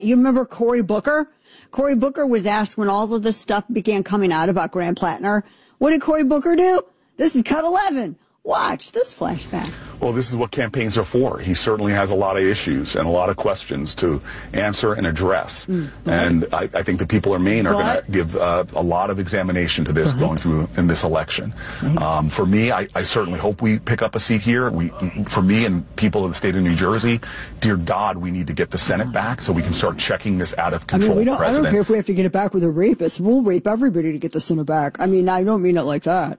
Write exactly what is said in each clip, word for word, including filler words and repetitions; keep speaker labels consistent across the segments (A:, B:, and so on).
A: You remember Cory Booker? Cory Booker was asked when all of this stuff began coming out about Graham Plattner. What did Cory Booker do? This is cut eleven. Watch this flashback.
B: Well, this is what campaigns are for. He certainly has a lot of issues and a lot of questions to answer and address. Mm, and I, I think the people of Maine are going to give uh, a lot of examination to this right. going through in this election. Right. Um, for me, I, I certainly hope we pick up a seat here. We, for me and people of the state of New Jersey, dear God, we need to get the Senate back so we can start checking this out of control.
A: I mean, we don't,
B: president.
A: I don't care if we have to get it back with a rapist. We'll rape everybody to get the Senate back. I mean, I don't mean it like that.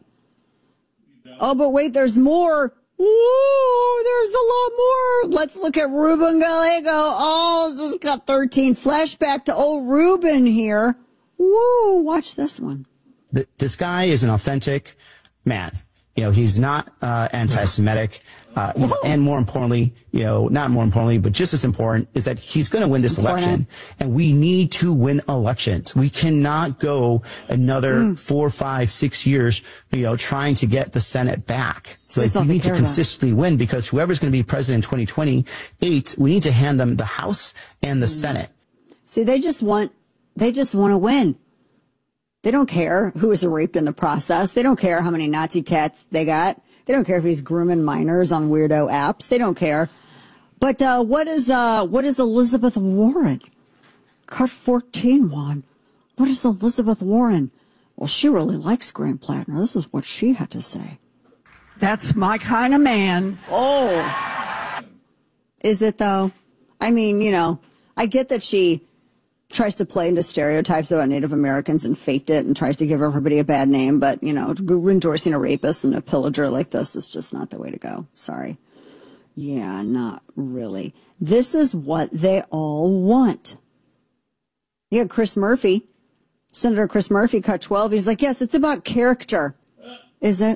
A: Oh, but wait, there's more. Whoa, there's a lot more. Let's look at Ruben Gallego. Oh, this has got thirteen. Flashback to old Ruben here. Whoa, watch this one.
C: This guy is an authentic man. You know, he's not uh, anti-Semitic. Uh, you know, and more importantly, you know, not more importantly, but just as important is that he's going to win this important. election. And we need to win elections. We cannot go another mm. four, five, six years, you know, trying to get the Senate back. Like, we need to consistently win, because whoever's going to be president in twenty twenty-eight, we need to hand them the House and the mm. Senate.
A: See, they just want, they just want to win. They don't care who was raped in the process. They don't care how many Nazi tats they got. They don't care if he's grooming minors on weirdo apps. They don't care. But uh, what is uh, what is Elizabeth Warren? Cut fourteen, Juan. What is Elizabeth Warren? Well, she really likes Graham Plattner. This is what she had to say. That's my kind of man. Oh. Is it, though? I mean, you know, I get that she tries to play into stereotypes about Native Americans and faked it and tries to give everybody a bad name. But, you know, endorsing a rapist and a pillager like this is just not the way to go. Sorry. Yeah, not really. This is what they all want. You had Chris Murphy, Senator Chris Murphy, cut twelve. He's like, yes, it's about character. Is it?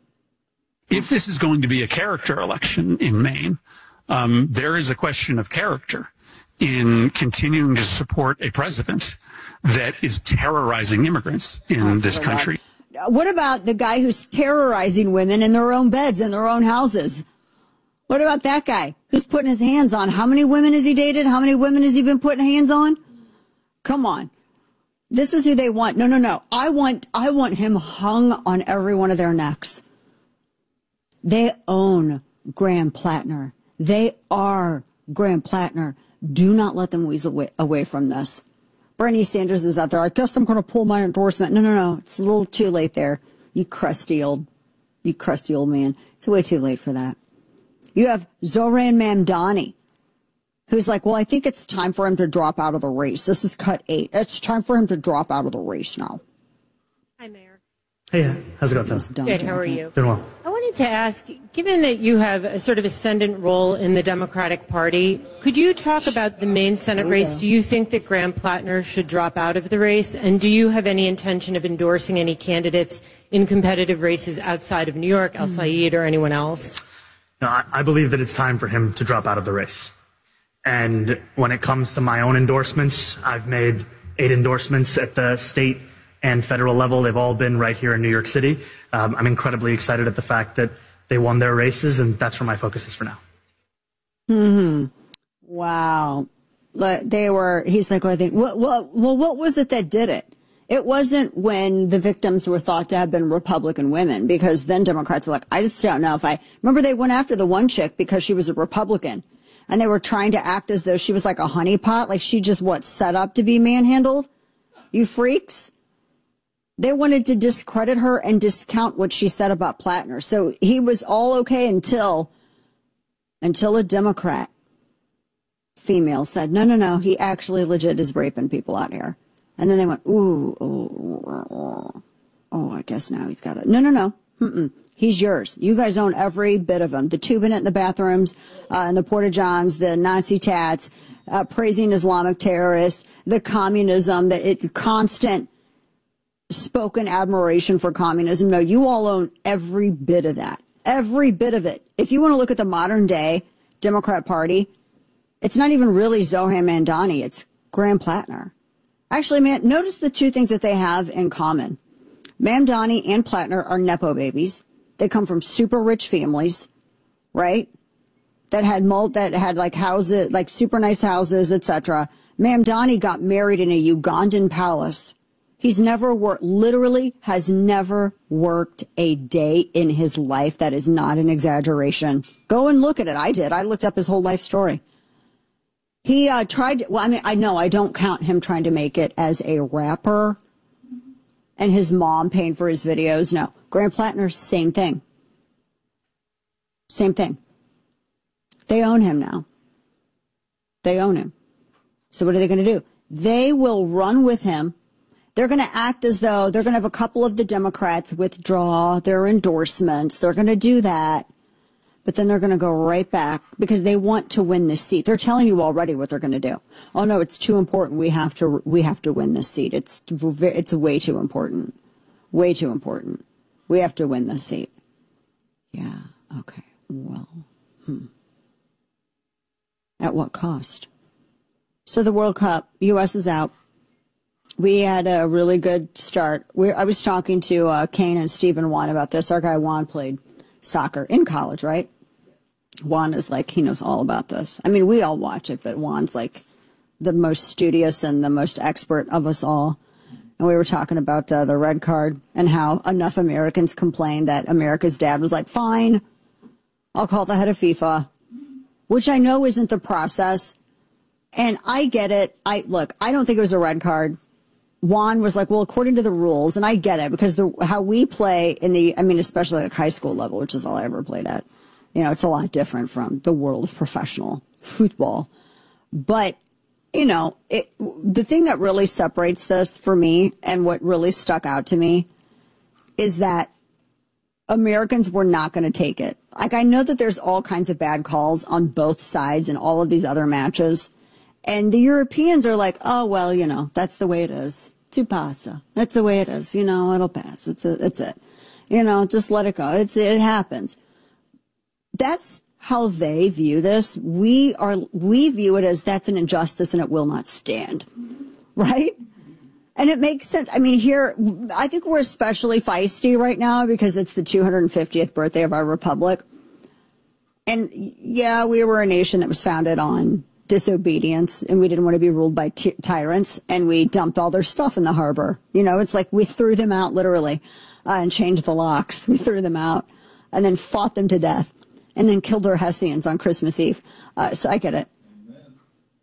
D: If this is going to be a character election in Maine, um, there is a question of character in continuing to support a president that is terrorizing immigrants in oh, this country.
A: God. What about the guy who's terrorizing women in their own beds, in their own houses? What about that guy who's putting his hands on? How many women has he dated? How many women has he been putting hands on? Come on. This is who they want. No, no, no. I want, I want him hung on every one of their necks. They own Graham Plattner. They are Graham Plattner. Do not let them weasel away, away from this. Bernie Sanders is out there. I guess I'm going to pull my endorsement. No, no, no. It's a little too late there. You crusty old, you crusty old man. It's way too late for that. You have Zohran Mamdani, who's like, well, I think it's time for him to drop out of the race. This is cut eight. It's time for him to drop out of the race now.
E: Hi, Mayor.
F: Hey, how's it going, Tom?
E: Good, how are you?
F: Doing well.
E: I wanted to ask, given that you have a sort of ascendant role in the Democratic Party, could you talk about the Maine Senate race? Do you think that Graham Plattner should drop out of the race? And do you have any intention of endorsing any candidates in competitive races outside of New York, El Said, or anyone else?
F: No, I, I believe that it's time for him to drop out of the race. And when it comes to my own endorsements, I've made eight endorsements at the state and federal level. They've all been right here in New York City. Um, I'm incredibly excited at the fact that they won their races, and that's where my focus is for now.
A: Hmm. Wow. They were. He's like, well, I think. Well, well, well, what was it that did it? It wasn't when the victims were thought to have been Republican women, because then Democrats were like, I just don't know if I remember. They went after the one chick because she was a Republican, and they were trying to act as though she was like a honeypot, like she just what set up to be manhandled. You freaks. They wanted to discredit her and discount what she said about Plattner. So he was all okay until, until a Democrat female said, no, no, no, he actually legit is raping people out here. And then they went, ooh, oh, oh, I guess now he's got it. No, no, no. Mm-mm. He's yours. You guys own every bit of him. The tubing it in the bathrooms, uh, and the porta-johns, the Nazi tats, uh, praising Islamic terrorists, the communism, the it, constant spoken admiration for communism. No, you all own every bit of that. Every bit of it. If you want to look at the modern day Democrat Party, it's not even really Zohran Mamdani. It's Graham Plattner. Actually, man, notice the two things that they have in common. Mamdani and Plattner are Nepo babies. They come from super rich families, right? That had mul- that had like houses, like super nice houses, et cetera. Mamdani got married in a Ugandan palace. He's never worked, literally has never worked a day in his life. That is not an exaggeration. Go and look at it. I did. I looked up his whole life story. He uh, tried, well, I mean, I know I don't count him trying to make it as a rapper and his mom paying for his videos. No. Graham Plattner, same thing. Same thing. They own him now. They own him. So what are they going to do? They will run with him. They're going to act as though they're going to have a couple of the Democrats withdraw their endorsements. They're going to do that. But then they're going to go right back because they want to win this seat. They're telling you already what they're going to do. Oh, no, it's too important. We have to we have to win this seat. It's it's way too important. Way too important. We have to win this seat. Yeah. Okay. Well, hmm. At what cost? So the World Cup, U S is out. We had a really good start. We're, I was talking to uh, Kane and Stephen Juan about this. Our guy Juan played soccer in college, right? Juan is like, he knows all about this. I mean, we all watch it, but Juan's like the most studious and the most expert of us all. And we were talking about uh, the red card and how enough Americans complained that America's dad was like, fine, I'll call the head of FIFA, which I know isn't the process. And I get it. I look, I don't think it was a red card. Juan was like, well, according to the rules, and I get it because the how we play in the, I mean, especially like high school level, which is all I ever played at, you know, it's a lot different from the world of professional football. But, you know, it, the thing that really separates this for me and what really stuck out to me is that Americans were not going to take it. Like, I know that there's all kinds of bad calls on both sides in all of these other matches. And the Europeans are like, oh, well, you know, that's the way it is. Tu pasa. That's the way it is. You know, it'll pass. It's a, it's it. You know, just let it go. It's, it happens. That's how they view this. We are, we view it as that's an injustice and it will not stand. Right? And it makes sense. I mean, here, I think we're especially feisty right now because it's the two hundred fiftieth birthday of our republic. And yeah, we were a nation that was founded on disobedience, and we didn't want to be ruled by ty- tyrants, and we dumped all their stuff in the harbor. You know, it's like we threw them out literally uh, and changed the locks. We threw them out and then fought them to death and then killed their Hessians on Christmas Eve. Uh, so I get it. Amen.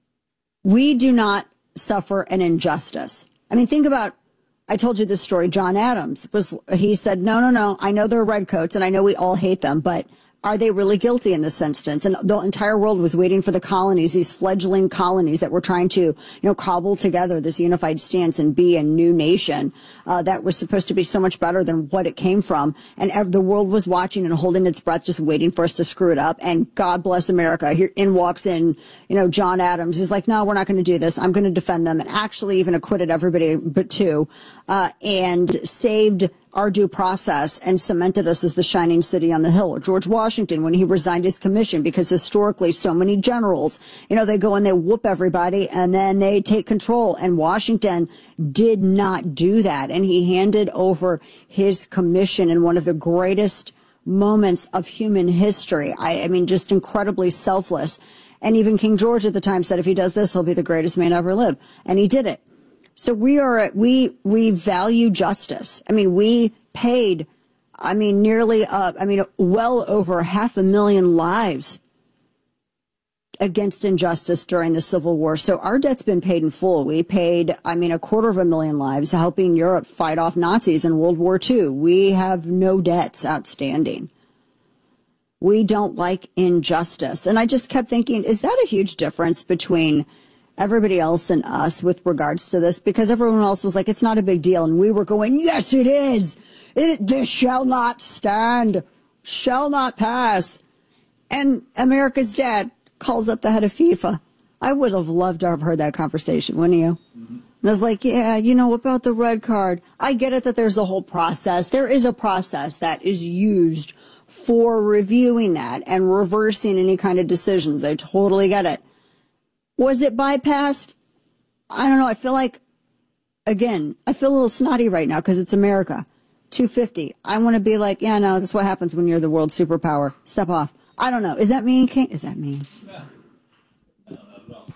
A: We do not suffer an injustice. I mean, think about, I told you this story. John Adams was, he said, no, no, no, I know they're redcoats and I know we all hate them, but are they really guilty in this instance? And the entire world was waiting for the colonies, these fledgling colonies that were trying to, you know, cobble together this unified stance and be a new nation uh, that was supposed to be so much better than what it came from. And ev- the world was watching and holding its breath, just waiting for us to screw it up. And God bless America. Here in walks in, you know, John Adams. He's like, no, we're not going to do this. I'm going to defend them. And actually even acquitted everybody but two, uh, and saved our due process and cemented us as the shining city on the hill. George Washington, when he resigned his commission, because historically so many generals, you know, they go and they whoop everybody and then they take control. And Washington did not do that. And he handed over his commission in one of the greatest moments of human history. I, I mean, just incredibly selfless. And even King George at the time said, if he does this, he'll be the greatest man ever live. And he did it. So we are, we, we value justice. I mean, we paid, I mean, nearly, uh, I mean, well over half a million lives against injustice during the Civil War. So our debt's been paid in full. We paid, I mean, a quarter of a million lives helping Europe fight off Nazis in World War Two. We have no debts outstanding. We don't like injustice. And I just kept thinking, is that a huge difference between everybody else and us with regards to this? Because everyone else was like, it's not a big deal. And we were going, yes, it is. It, this shall not stand, shall not pass. And America's dad calls up the head of FIFA. I would have loved to have heard that conversation, wouldn't you? Mm-hmm. And I was like, yeah, you know, about the red card. I get it that there's a whole process. There is a process that is used for reviewing that and reversing any kind of decisions. I totally get it. Was it bypassed? I don't know. I feel like, again, I feel a little snotty right now because it's America. two fifty. I want to be like, yeah, no, that's what happens when you're the world superpower. Step off. I don't know. Is that mean, King? Is that mean?
G: No. No, not at all.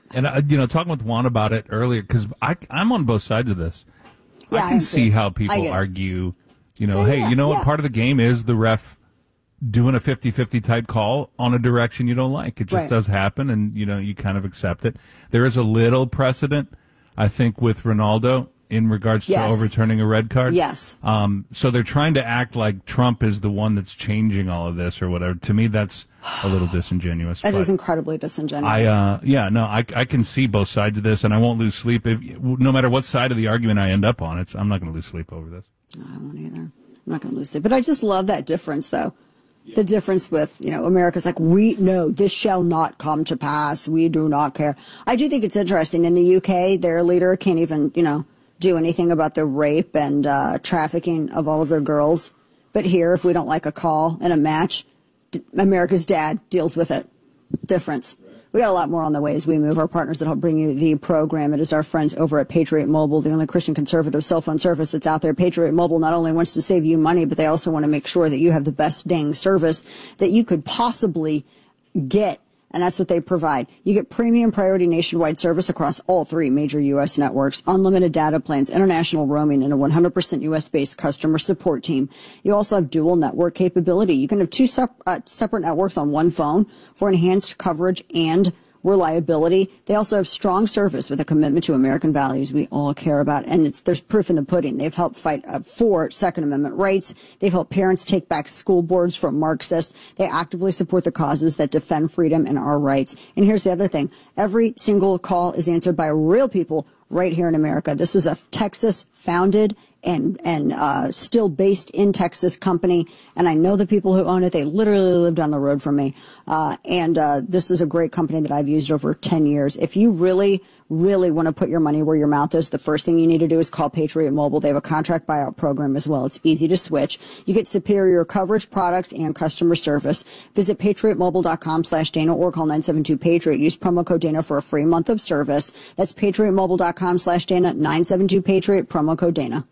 G: And, uh, you know, talking with Juan about it earlier, because I'm on both sides of this.
A: Yeah,
G: I can
A: I
G: see how people argue, you know, yeah, hey, yeah, you know what, yeah. part of the game is the ref doing a fifty-fifty type call on a direction you don't like. It just right. does happen, and, you know, you kind of accept it. There is a little precedent, I think, with Ronaldo in regards yes. to overturning a red card.
A: Yes.
G: Um, so they're trying to act like Trump is the one that's changing all of this or whatever. To me, that's a little disingenuous.
A: It is incredibly disingenuous.
G: I, uh, yeah, no, I, I can see both sides of this, and I won't lose sleep. If, no matter what side of the argument I end up on, it's, I'm not going to lose sleep over this.
A: No, I won't either. I'm not going to lose sleep. But I just love that difference, though. Yeah. The difference with, you know, America's like, we, no, this shall not come to pass. We do not care. I do think it's interesting. In the U K, their leader can't even, you know, do anything about the rape and uh, trafficking of all of their girls. But here, if we don't like a call in a match, D- America's dad deals with it. Difference. We got a lot more on the way as we move. Our partners that help bring you the program. It is our friends over at Patriot Mobile, the only Christian conservative cell phone service that's out there. Patriot Mobile not only wants to save you money, but they also want to make sure that you have the best dang service that you could possibly get. And that's what they provide. You get premium priority nationwide service across all three major U S networks, unlimited data plans, international roaming, and a one hundred percent U S-based customer support team. You also have dual network capability. You can have two sep- uh, separate networks on one phone for enhanced coverage and reliability. They also have strong service with a commitment to American values we all care about. And it's, there's proof in the pudding. They've helped fight uh, for Second Amendment rights. They've helped parents take back school boards from Marxists. They actively support the causes that defend freedom and our rights. And here's the other thing. Every single call is answered by real people right here in America. This is a Texas founded and and uh still based in Texas company, and I know the people who own it. They literally live down the road from me, uh and uh this is a great company that I've used over ten years. If you really really want to put your money where your mouth is, the first thing you need to do is call Patriot Mobile. They have a contract buyout program as well. It's easy to switch. You get superior coverage, products, and customer service. Visit patriot mobile dot com slash Dana or call nine seven two Patriot. Use promo code Dana for a free month of service. That's patriot mobile dot com slash Dana, nine seven two Patriot, promo code Dana.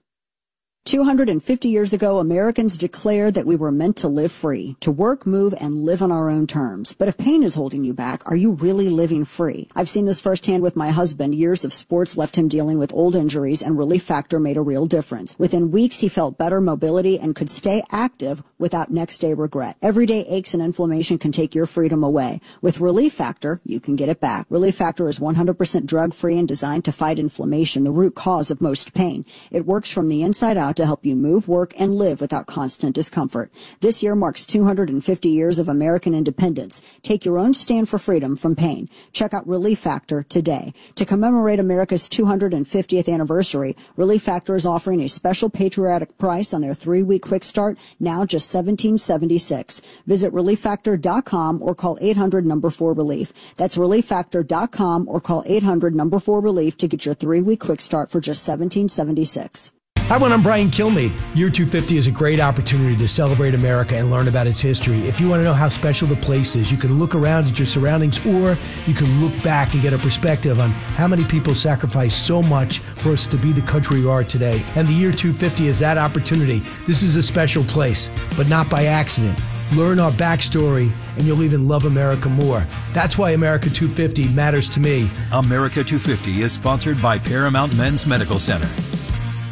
A: two hundred fifty years ago, Americans declared that we were meant to live free, to work, move, and live on our own terms. But if pain is holding you back, are you really living free? I've seen this firsthand with my husband. Years of sports left him dealing with old injuries, and Relief Factor made a real difference. Within weeks, he felt better mobility and could stay active without next-day regret. Everyday aches and inflammation can take your freedom away. With Relief Factor, you can get it back. Relief Factor is one hundred percent drug-free and designed to fight inflammation, the root cause of most pain. It works from the inside out to help you move, work, and live without constant discomfort. This year marks two hundred fifty years of American independence. Take your own stand for freedom from pain. Check out Relief Factor today. To commemorate America's two hundred fiftieth anniversary, Relief Factor is offering a special patriotic price on their three-week quick start, now just seventeen seventy-six. Visit relief factor dot com or call eight hundred number four relief. That's relief factor dot com or call eight hundred number four relief to get your three-week quick start for just seventeen seventy-six.
H: Hi, everyone, I'm Brian Kilmeade. Year two fifty is a great opportunity to celebrate America and learn about its history. If you want to know how special the place is, you can look around at your surroundings, or you can look back and get a perspective on how many people sacrificed so much for us to be the country we are today. And the Year two fifty is that opportunity. This is a special place, but not by accident. Learn our backstory, and you'll even love America more. That's why America two fifty matters to me.
I: America two fifty is sponsored by Paramount Men's Medical Center.